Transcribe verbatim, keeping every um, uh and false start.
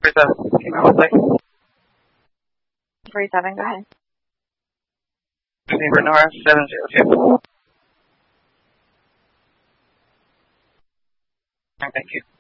forty-seven. Give me one second. forty-seven, go ahead. Neighbor Nora, seven zero two. Thank you.